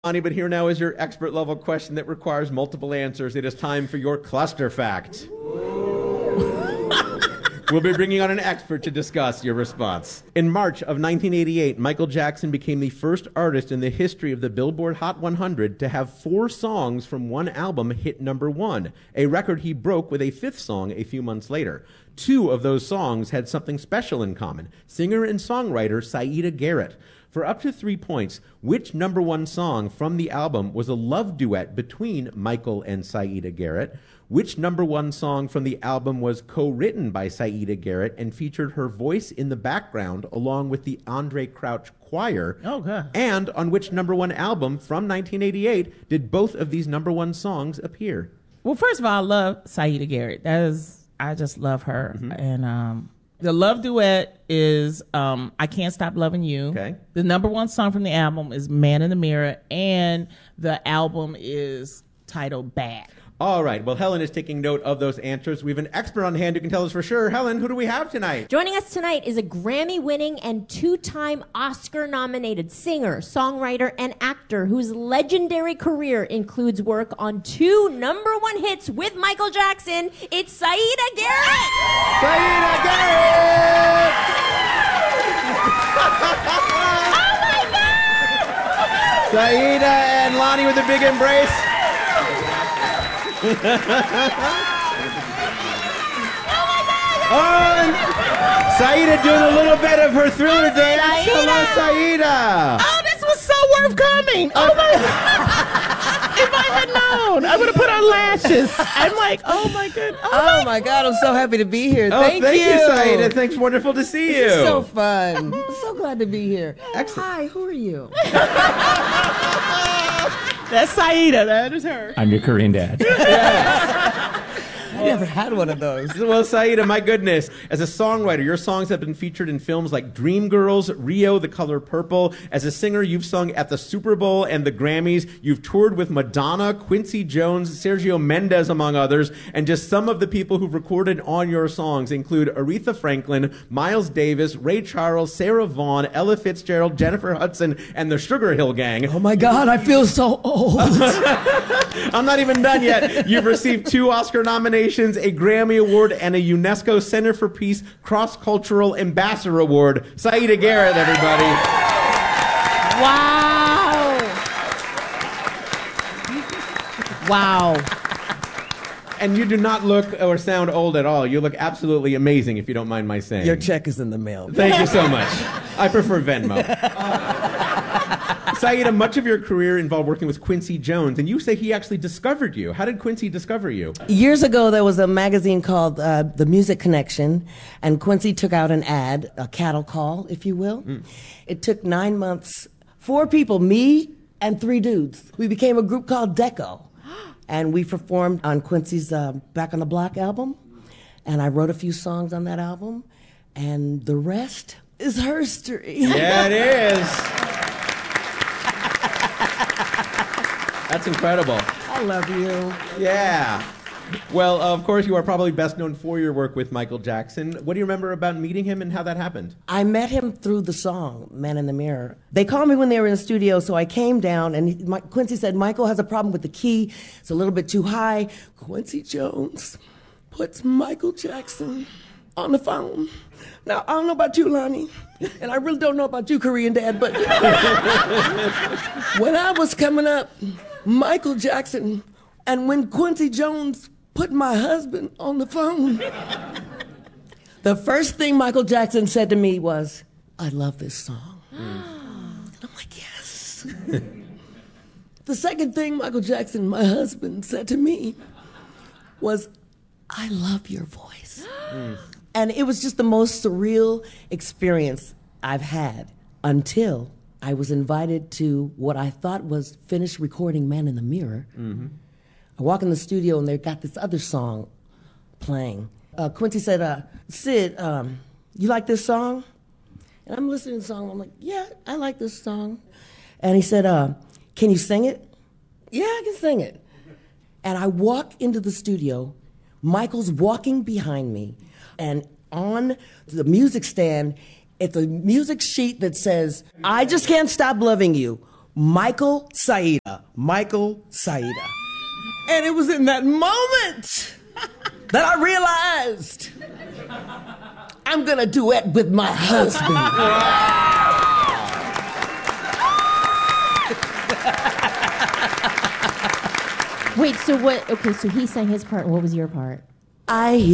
Lonnie, but here now is your expert level question that requires multiple answers. It is time for your cluster fact. We'll be bringing on an expert to discuss your response. In March of 1988, Michael Jackson became the first artist in the history of the Billboard Hot 100 to have 4 songs from one album hit #1, a record he broke with a 5th song a few months later. 2 of those songs had something special in common: singer and songwriter Siedah Garrett. For up to 3 points, which #1 song from the album was a love duet between Michael and Siedah Garrett? Which #1 song from the album was co-written by Siedah Garrett and featured her voice in the background along with the Andre Crouch Choir? Okay. And on which #1 album from 1988 did both of these #1 songs appear? Well, first of all, I love Siedah Garrett. I just love her. Mm-hmm. And the love duet is I Can't Stop Loving You. Okay. The #1 song from the album is Man in the Mirror, and the album is titled Bad. All right. Well, Helen is taking note of those answers. We have an expert on hand who can tell us for sure. Helen, who do we have tonight? Joining us tonight is a Grammy-winning and 2-time Oscar-nominated singer, songwriter, and actor whose legendary career includes work on 2 #1 hits with Michael Jackson. It's Siedah Garrett! Siedah Garrett! Oh, my God! Siedah and Lonnie with a big embrace. Oh, my God! Siedah doing a little bit of her Thriller dance. Hello, Siedah. Oh, this was so worth coming. Oh, my God. If I had known, I would have put on lashes. I'm like, oh, my goodness. Oh, my God. I'm so happy to be here. Thank you, Siedah. Thanks. Wonderful to see you. It's so fun. I'm so glad to be here. Excellent. Hi, who are you? That's Siedah. That is her. I'm your Korean dad. I never had one of those. Well, Siedah, my goodness. As a songwriter, your songs have been featured in films like Dreamgirls, Rio, The Color Purple. As a singer, you've sung at the Super Bowl and the Grammys. You've toured with Madonna, Quincy Jones, Sergio Mendes, among others. And just some of the people who've recorded on your songs include Aretha Franklin, Miles Davis, Ray Charles, Sarah Vaughan, Ella Fitzgerald, Jennifer Hudson, and the Sugar Hill Gang. Oh, my God. I feel so old. I'm not even done yet. You've received 2 Oscar nominations, a Grammy Award, and a UNESCO Center for Peace Cross-Cultural Ambassador Award. Siedah Garrett, everybody. Wow. Wow. And you do not look or sound old at all. You look absolutely amazing, if you don't mind my saying. Your check is in the mail. Thank you so much. I prefer Venmo. Siedah, much of your career involved working with Quincy Jones, and you say he actually discovered you. How did Quincy discover you? Years ago, there was a magazine called The Music Connection, and Quincy took out an ad, a cattle call, if you will. It took 9 months. 4 people, me and 3 dudes. We became a group called Deco, and we performed on Quincy's Back on the Block album, and I wrote a few songs on that album, and the rest is herstory. Yeah, it is. That's incredible. I love you. Yeah. Well, of course, you are probably best known for your work with Michael Jackson. What do you remember about meeting him and how that happened? I met him through the song, Man in the Mirror. They called me when they were in the studio, so I came down, and Quincy said, Michael has a problem with the key. It's a little bit too high. Quincy Jones puts Michael Jackson on the phone. Now, I don't know about you, Lonnie, and I really don't know about you, Korean Dad, but when I was coming up, Michael Jackson, and when Quincy Jones put my husband on the phone, the first thing Michael Jackson said to me was, I love this song. And I'm like, yes. The second thing Michael Jackson, my husband, said to me was, I love your voice. And it was just the most surreal experience I've had until I was invited to what I thought was finished recording Man in the Mirror. Mm-hmm. I walk in the studio and they got this other song playing. Quincy said, Sid, you like this song? And I'm listening to the song. I'm like, yeah, I like this song. And he said, can you sing it? Yeah, I can sing it. And I walk into the studio. Michael's walking behind me. And on the music stand, it's a music sheet that says, I Just Can't Stop Loving You. Michael Saida. Michael Saida. And it was in that moment that I realized I'm gonna duet with my husband. Wait, so what? Okay, so he sang his part. What was your part? I